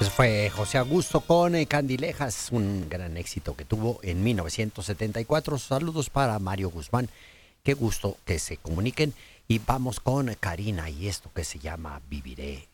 Pues fue José Augusto con Candilejas, un gran éxito que tuvo en 1974. Saludos para Mario Guzmán. Qué gusto que se comuniquen. Y vamos con Karina y esto que se llama Viviré